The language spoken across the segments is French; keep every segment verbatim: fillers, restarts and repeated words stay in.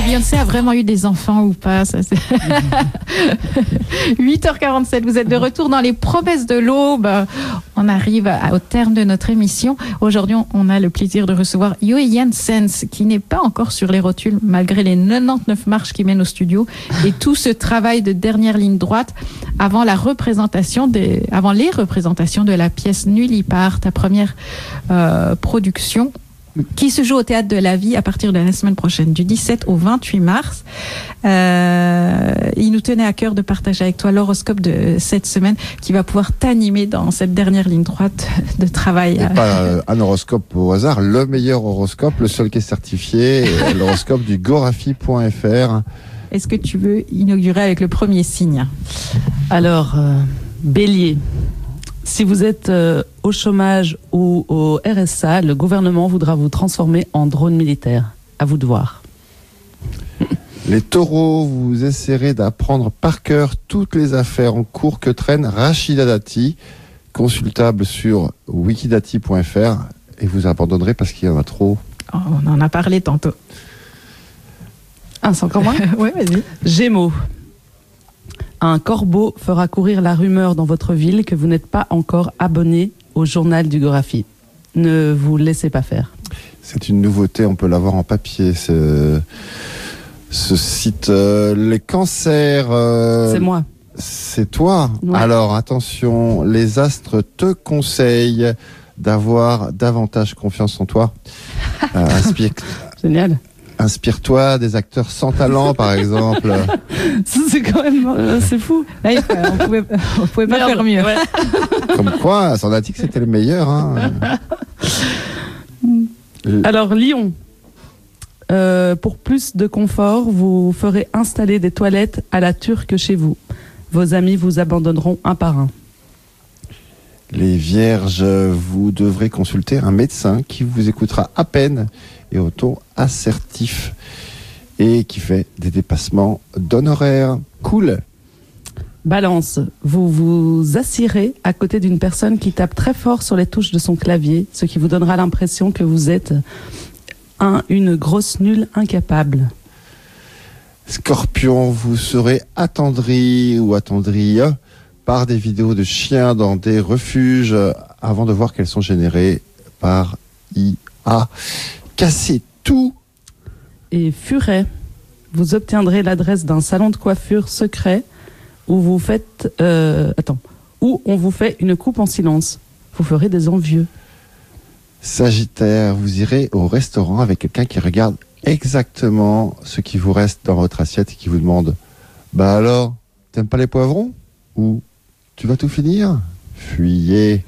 Beyoncé a vraiment eu des enfants ou pas, ça c'est... huit heures quarante-sept, vous êtes de retour dans les promesses de l'aube. On arrive à, au terme de notre émission. Aujourd'hui, on a le plaisir de recevoir Joey Janssens, qui n'est pas encore sur les rotules, malgré les quatre-vingt-dix-neuf marches qui mènent au studio, et tout ce travail de dernière ligne droite avant la représentation des, avant les représentations de la pièce Nullipare, ta première euh, production, qui se joue au Théâtre de la Vie à partir de la semaine prochaine, du dix-sept au vingt-huit mars. Euh, il nous tenait à cœur de partager avec toi l'horoscope de cette semaine qui va pouvoir t'animer dans cette dernière ligne droite de travail. Et pas euh, un horoscope au hasard, le meilleur horoscope, le seul qui est certifié, l'horoscope du gorafi point f r. Est-ce que tu veux inaugurer avec le premier signe? Alors, euh, Bélier. Si vous êtes euh, au chômage ou au R S A, le gouvernement voudra vous transformer en drone militaire. À vous de voir. Les taureaux, vous essaierez d'apprendre par cœur toutes les affaires en cours que traîne Rachida Dati, consultable sur wikidati point f r, et vous abandonnerez parce qu'il y en a trop. Oh, on en a parlé tantôt. Ah, c'est encore moi? Oui, vas-y. Gémeaux. Un corbeau fera courir la rumeur dans votre ville que vous n'êtes pas encore abonné au journal du Gorafi. Ne vous laissez pas faire. C'est une nouveauté, on peut l'avoir en papier, ce, ce site. Euh, les cancers... Euh, c'est moi. C'est toi? Ouais. Alors, attention, les astres te conseillent d'avoir davantage confiance en toi. Euh, inspire... Génial. Inspire-toi des acteurs sans talent, par exemple. C'est quand même... Euh, c'est fou. Là, on pouvait, on pouvait pas Merde, faire mieux. Ouais. Comme quoi, on a dit que c'était le meilleur. Hein. Alors, Lion. Euh, pour plus de confort, vous ferez installer des toilettes à la turque chez vous. Vos amis vous abandonneront un par un. Les Vierges, vous devrez consulter un médecin qui vous écoutera à peine et au ton assertif et qui fait des dépassements d'honoraires. Cool. Balance, vous vous assirez à côté d'une personne qui tape très fort sur les touches de son clavier, ce qui vous donnera l'impression que vous êtes un, une grosse nulle incapable. Scorpion, vous serez attendri ou attendrie par des vidéos de chiens dans des refuges avant de voir qu'elles sont générées par I A. Cassez tout. Et Furet, vous obtiendrez l'adresse d'un salon de coiffure secret où vous faites, euh, attends, où on vous fait une coupe en silence. Vous ferez des envieux. Sagittaire, vous irez au restaurant avec quelqu'un qui regarde exactement ce qui vous reste dans votre assiette et qui vous demande « Bah alors, t'aimes pas les poivrons ?» ou « Tu vas tout finir ?» Fuyez.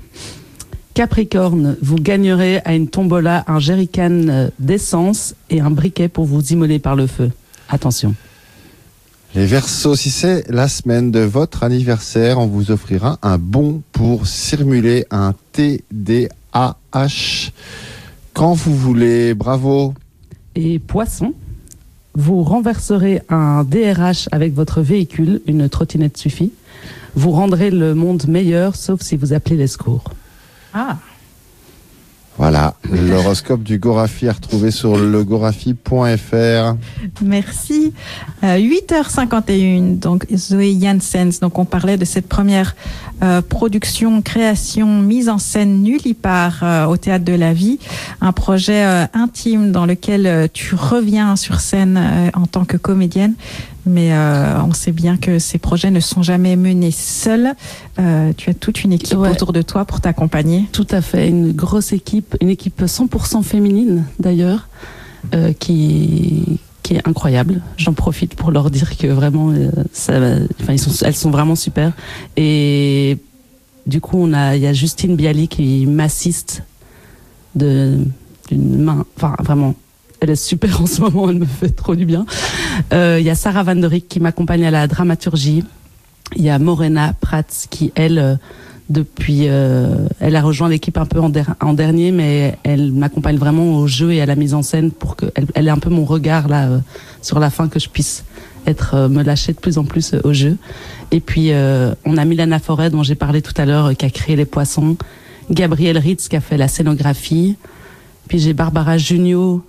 Capricorne, vous gagnerez à une tombola un jerrycan d'essence et un briquet pour vous immoler par le feu. Attention. Les Verseaux, si c'est la semaine de votre anniversaire, on vous offrira un bon pour simuler un T D A H quand vous voulez. Bravo. Et Poisson, vous renverserez un D R H avec votre véhicule, une trottinette suffit. Vous rendrez le monde meilleur, sauf si vous appelez les secours. Ah. Voilà, l'horoscope du Gorafi à retrouver sur le gorafi point f r. Merci. Euh, huit heures cinquante et une, donc Joey Janssens. Donc on parlait de cette première euh, production, création, mise en scène Nullipare euh, au Théâtre de la Vie. Un projet euh, intime dans lequel euh, tu reviens sur scène euh, en tant que comédienne. Mais euh, on sait bien que ces projets ne sont jamais menés seuls. Euh, tu as toute une équipe ouais. autour de toi pour t'accompagner. Tout à fait, une grosse équipe, une équipe cent pour cent féminine d'ailleurs, euh, qui, qui est incroyable. J'en profite pour leur dire que vraiment, euh, ça, enfin, ils sont, elles sont vraiment super. Et du coup, on a, il y a Justine Bialy qui m'assiste de, d'une main, enfin vraiment. Elle est super en ce moment, elle me fait trop du bien. Il euh, y a Sarah Van Der Rick qui m'accompagne à la dramaturgie. Il y a Morena Prats qui, elle, euh, depuis... Euh, elle a rejoint l'équipe un peu en, der- en dernier, mais elle m'accompagne vraiment au jeu et à la mise en scène pour qu'elle elle ait un peu mon regard là euh, sur la fin, que je puisse être euh, me lâcher de plus en plus euh, au jeu. Et puis, euh, on a Milana Forêt, dont j'ai parlé tout à l'heure, euh, qui a créé les poissons. Gabriel Ritz, qui a fait la scénographie. Puis j'ai Barbara Junio,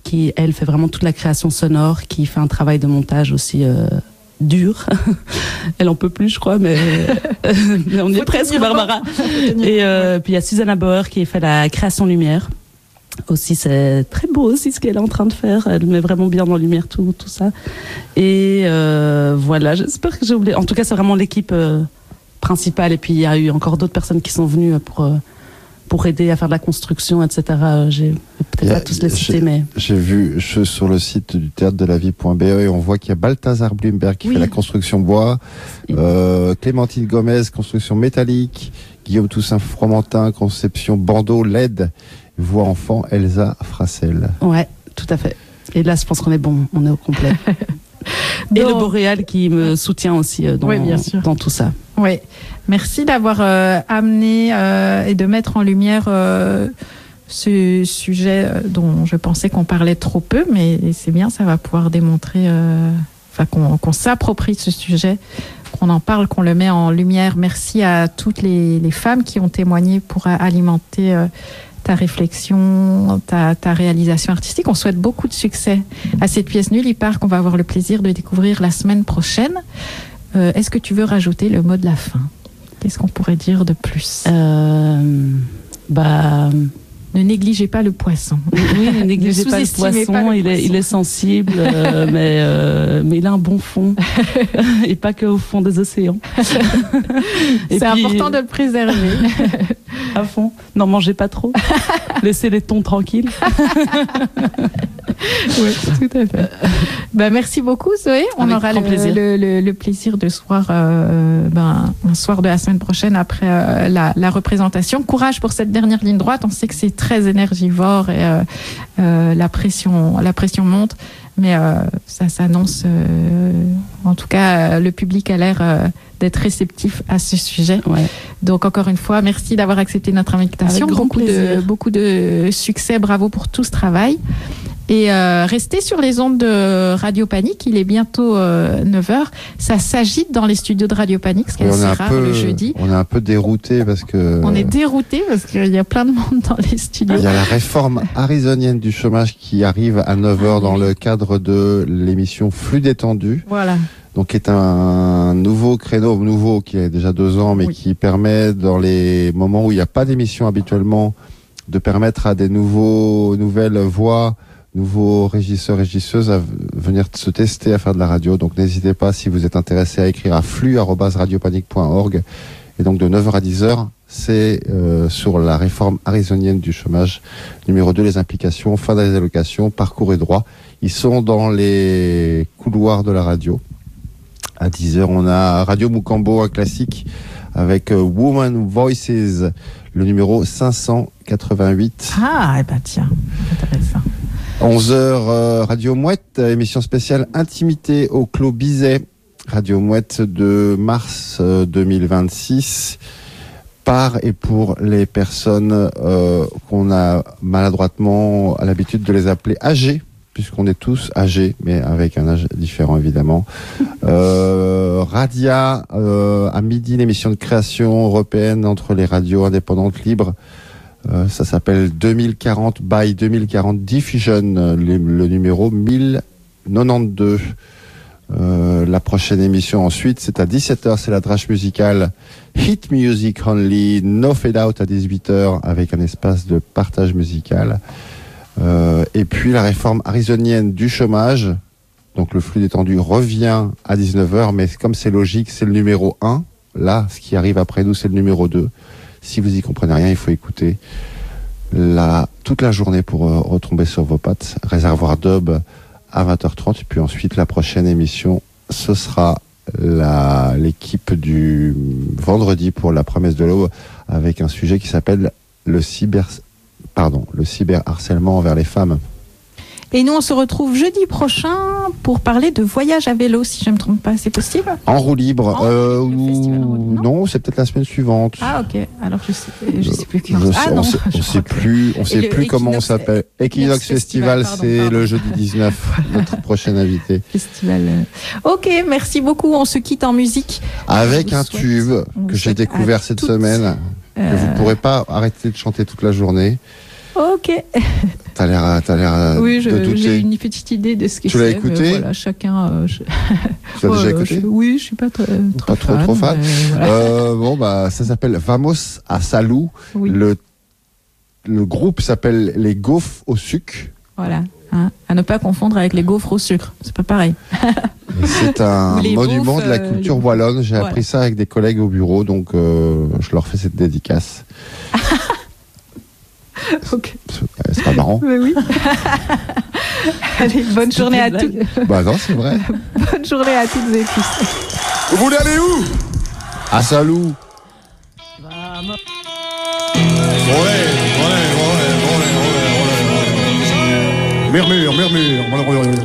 qui, elle, fait vraiment toute la création sonore, qui fait un travail de montage aussi euh, dur. Elle en peut plus, je crois, mais, mais on y est presque, Barbara. Et euh, puis il y a Susanna Bauer qui fait la création lumière. Aussi, c'est très beau aussi ce qu'elle est en train de faire. Elle met vraiment bien en lumière tout, tout ça. Et euh, voilà, j'espère que j'ai oublié. En tout cas, c'est vraiment l'équipe euh, principale. Et puis, il y a eu encore d'autres personnes qui sont venues pour, euh, pour aider à faire de la construction, et cetera. J'ai peut-être pas tous les cités, mais... J'ai vu je, sur le site du théâtre de la vie point b e et on voit qu'il y a Balthazar Blumberg qui oui. fait la construction bois, euh, Clémentine Gomez, construction métallique, Guillaume Toussaint Fromentin, conception bandeau L E D, voix enfant Elsa Frassel. Ouais, tout à fait. Et là, je pense qu'on est bon, on est au complet. Et donc, le Boréal qui me soutient aussi dans, oui, bien sûr. dans tout ça. Oui, merci d'avoir euh, amené euh, et de mettre en lumière euh, ce sujet dont je pensais qu'on parlait trop peu, mais c'est bien, ça va pouvoir démontrer, euh, enfin qu'on, qu'on s'approprie ce sujet, qu'on en parle, qu'on le met en lumière. Merci à toutes les, les femmes qui ont témoigné pour alimenter euh, ta réflexion, ta, ta réalisation artistique. On souhaite beaucoup de succès à cette pièce Nullipare qu'on va avoir le plaisir de découvrir la semaine prochaine. Euh, est-ce que tu veux rajouter le mot de la fin? Qu'est-ce qu'on pourrait dire de plus? euh, Bah... Ne négligez pas le poisson. Oui, ne négligez ne pas, le poisson, pas le il poisson. Est, il est sensible, euh, mais, euh, mais il a un bon fond. Et pas qu'au fond des océans. Et c'est puis, important de le préserver. À fond. N'en mangez pas trop. Laissez les thons tranquilles. Oui, tout à fait. Ben, merci beaucoup, Zoé. On Avec aura le plaisir. Le, le, le plaisir de soir, euh, ben, un soir de la semaine prochaine après euh, la, la représentation. Courage pour cette dernière ligne droite. On sait que c'est très énergivore et euh, euh, la pression, la pression monte, mais euh, ça s'annonce. Euh, en tout cas, euh, le public a l'air euh, d'être réceptif à ce sujet. Ouais. Donc, encore une fois, merci d'avoir accepté notre invitation. Avec grand beaucoup plaisir. de beaucoup de succès. Bravo pour tout ce travail. Et euh, restez sur les ondes de Radio Panique, il est bientôt euh, neuf heures. Ça s'agite dans les studios de Radio Panique, ce qui est assez rare peu, le jeudi. On est un peu dérouté parce que... On est dérouté parce qu'il y a plein de monde dans les studios. Il y a la réforme arizonienne du chômage qui arrive à neuf heures dans le cadre de l'émission Flux détendu. Voilà. Donc, qui est un nouveau créneau, nouveau, qui a déjà deux ans, mais oui. qui permet, dans les moments où il n'y a pas d'émission habituellement, de permettre à des nouveaux, nouvelles voix, nouveaux régisseurs, régisseuses à venir se tester à faire de la radio. Donc n'hésitez pas, si vous êtes intéressé, à écrire à flux arobase radiopanique point org. Et donc de neuf heures à dix heures, c'est euh, sur la réforme arizonienne du chômage. Numéro deux, les implications, fin des allocations, parcours et droits. Ils sont dans les couloirs de la radio. À dix heures, on a Radio Mukambo, un classique, avec euh, Woman Voices, le numéro cinq cent quatre-vingt-huit. Ah, eh ben tiens, intéressant. onze heures, euh, Radio Mouette, émission spéciale Intimité au Clos Bizet. Radio Mouette de mars euh, deux mille vingt-six, par et pour les personnes euh, qu'on a maladroitement à l'habitude de les appeler âgées, puisqu'on est tous âgés, mais avec un âge différent évidemment. Euh, Radia, euh, à midi, l'émission de création européenne entre les radios indépendantes libres. Euh, ça s'appelle deux mille quarante by deux mille quarante Diffusion, le, le numéro mille quatre-vingt-douze. Euh, la prochaine émission ensuite, c'est à dix-sept heures, c'est la drache musicale Hit Music Only, No Fade Out à dix-huit heures avec un espace de partage musical. Euh, et puis la réforme arizonienne du chômage, donc le flux détendu revient à dix-neuf heures, mais comme c'est logique, c'est le numéro un. Là, ce qui arrive après nous, c'est le numéro deux. Si vous y comprenez rien, il faut écouter la, toute la journée pour euh, retomber sur vos pattes. Réservoir Dub à vingt heures trente. Et puis ensuite, la prochaine émission, ce sera la, l'équipe du vendredi pour la promesse de l'aube avec un sujet qui s'appelle le cyber, pardon, le cyberharcèlement envers les femmes. Et nous, on se retrouve jeudi prochain pour parler de voyage à vélo, si je ne me trompe pas. C'est possible? En roue libre. En euh, roue libre, ou... festival, non, non, c'est peut-être la semaine suivante. Ah, ok. Alors, je sais, je sais plus qui je sais, ah, on non. sait, on sait plus, on sait plus comment on s'appelle. Equinox Festival, Festival pardon, c'est pardon. le jeudi dix-neuf, notre prochain invité. Festival. Ok, merci beaucoup. On se quitte en musique. Avec un souhaite, tube que j'ai découvert cette toutes, semaine, euh... que vous ne pourrez pas arrêter de chanter toute la journée. Ok. T'as l'air, t'as l'air Oui, je, de douter. j'ai une petite idée de ce que c'est. Tu l'as écouté? Voilà, chacun. Euh, je... Tu l'as ouais, déjà écouté? je... Oui, je suis pas très, trop Pas trop, fan, trop fan. Voilà. Euh, bon, bah, ça s'appelle Vamos à Salou. Oui. Le, le groupe s'appelle Les Gaufres au sucre. Voilà. Hein, à ne pas confondre avec les gaufres au sucre. C'est pas pareil. Et c'est un Les monument gaufres, de la euh, culture les- wallonne. J'ai Voilà. appris ça avec des collègues au bureau, donc euh, je leur fais cette dédicace. Ok. C'est, c'est pas marrant. Mais oui. Allez, bonne journée à tous. Bah non, c'est vrai. Bonne journée à toutes et tous. Vous voulez aller où? À Salou. Murmure, murmure.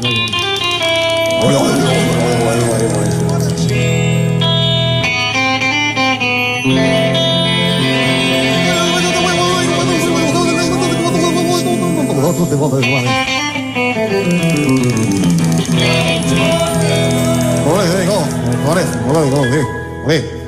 Allez, allez, allez, allez, allez.